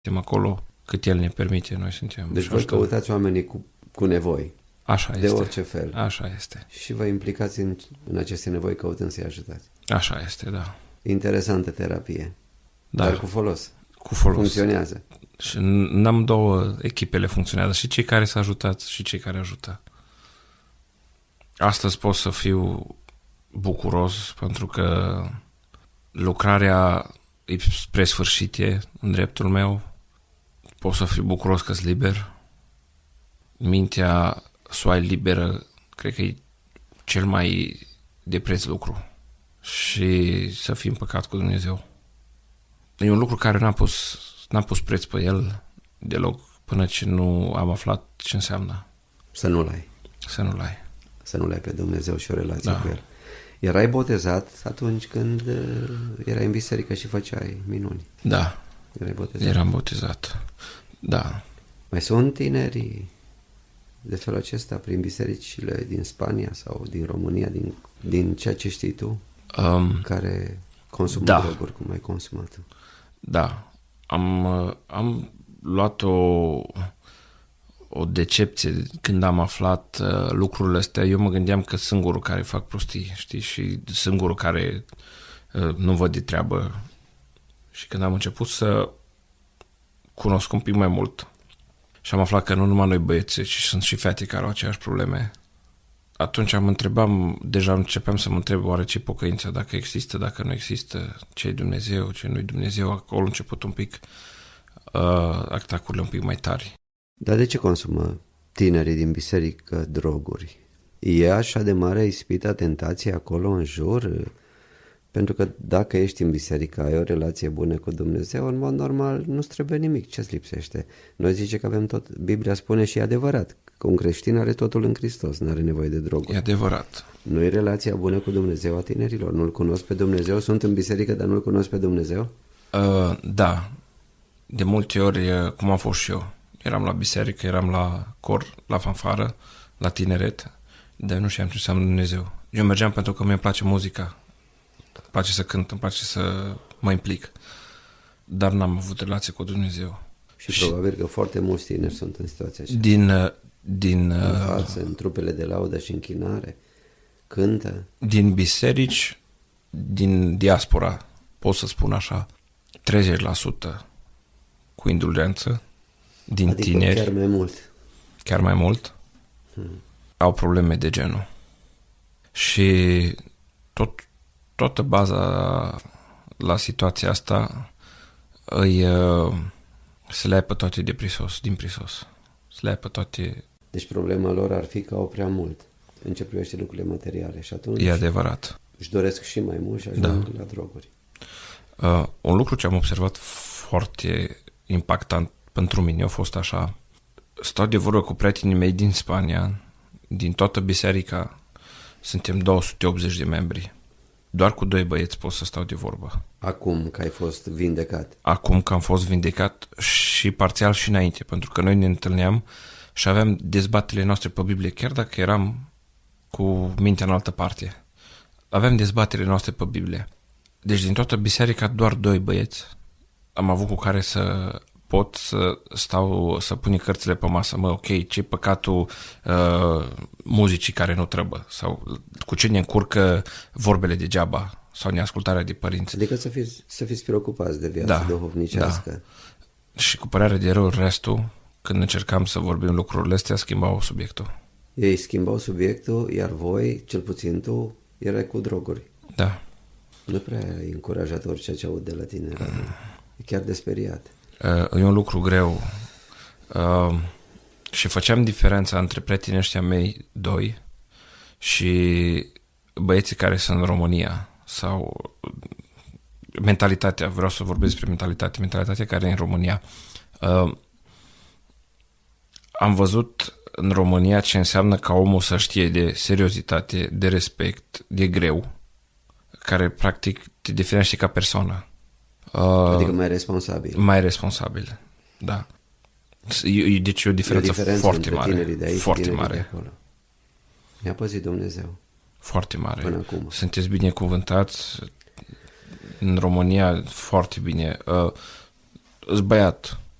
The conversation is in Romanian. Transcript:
suntem acolo cât El ne permite, noi suntem. Deci voi căutați oamenii cu nevoi. Așa de este. orice fel. Așa este. Și vă implicați în aceste nevoi căutând să-i ajutați. Așa este, da. Interesantă terapie. Da. Dar cu folos. Cu folos. Funcționează. Și n-am două, echipele funcționează. Și cei care s-au ajutat și cei care ajută. Astăzi pot să fiu bucuros pentru că lucrarea e spre sfârșit în dreptul meu. Pot să fiu bucuros că-s liber. Mintea să o ai liberă, cred că e cel mai de preț lucru. Și să fii împăcat cu Dumnezeu. E un lucru care n-am pus preț pe el deloc până ce nu am aflat ce înseamnă. Să nu-l ai. Să nu-l ai. Să nu-l ai pe Dumnezeu și o relație Da. cu El. Erai botezat atunci când erai în biserică și făceai minuni. Da. Erai botezat. Eram botezat. Da. Mai sunt tineri de felul acesta prin bisericile din Spania sau din România, din ceea ce știi tu, care consumă droguri, cum ai consumat tu? Da. Am luat o decepție când am aflat lucrurile astea. Eu mă gândeam că singurul care fac prostii, știi, și singurul care nu văd de treabă. Și când am început să cunosc un pic mai mult și am aflat că nu numai noi băieți, ci sunt și fete care au aceeași probleme, atunci deja începeam să mă întreb oare ce pocăință, dacă există, dacă nu există, ce e Dumnezeu, ce nu e Dumnezeu. Acolo a început un pic atacurile un pic mai tari. Dar de ce consumă tinerii din biserică droguri? E așa de mare ispita, tentație acolo în jur? Pentru că dacă ești în biserică, ai o relație bună cu Dumnezeu, în mod normal nu-ți trebuie nimic. Ce-ți lipsește? Noi zice că avem tot, Biblia spune și e adevărat, că un creștin are totul în Hristos, nu are nevoie de droguri. E adevărat. Nu e relația bună cu Dumnezeu a tinerilor? Nu-L cunosc pe Dumnezeu? Sunt în biserică, dar nu-L cunosc pe Dumnezeu? Da. De multe ori, cum am fost și eu. Eram la biserică, eram la cor, la fanfară, la tineret, dar nu știam ce înseamnă Dumnezeu. Eu mergeam pentru că mi-e place muzica. Îmi place să cânt, îmi place să mă implic. Dar n-am avut relație cu Dumnezeu. Și probabil că foarte mulți tineri sunt în situația aceasta. În față, în trupele de laudă și închinare, cântă. Din biserici, din diaspora, pot să spun așa, 30% cu indulgență, din adică tineri. chiar mai mult. Chiar mai mult. Au probleme de genul. Și toată baza la situația asta se le ia pe toate din prisos. Se le ia pe toate. Deci problema lor ar fi că au prea mult în ce privește lucrurile materiale și atunci E adevărat. își doresc și mai mult și ajung la droguri. Un lucru ce am observat foarte impactant pentru mine a fost așa. Stau de vorbă cu prietenii mei din Spania, din toată biserica, suntem 280 de membri. Doar cu 2 băieți pot să stau de vorbă. Acum că ai fost vindecat. Acum că am fost vindecat și parțial și înainte, pentru că noi ne întâlneam și aveam dezbaterile noastre pe Biblie, chiar dacă eram cu mintea în altă parte. Aveam dezbaterile noastre pe Biblie. Deci din toată biserica doar 2 băieți am avut cu care să pot să stau, să pun cărțile pe masă. Ok, ce păcatul muzicii care nu trebuie? Sau cu ce ne încurcă vorbele degeaba? Sau neascultarea de părinți? Adică să fiți preocupați de viața duhovnicească. Da. Și cu părere de rău, restul, când încercam să vorbim lucrurile astea, schimbau subiectul. Ei schimbau subiectul, iar voi, cel puțin tu, erai cu droguri. Da. Nu prea e încurajator ceea ce aud de la tine. E chiar de speriat. E un lucru greu. Și făceam diferența între prietenii ăștia mei 2 și băieții care sunt în România. Sau mentalitatea, vreau să vorbesc despre mentalitatea care e în România. Am văzut în România ce înseamnă ca omul să știe de seriozitate, de respect, de greu, care practic te definește ca persoană. Adică mai responsabil. Mai responsabil, da. Deci e o diferență foarte mare. De aici, foarte mare. Ne-a păzit Dumnezeu. Foarte mare. Până acum. Sunteți binecuvântați în România, foarte bine. Îți băiat,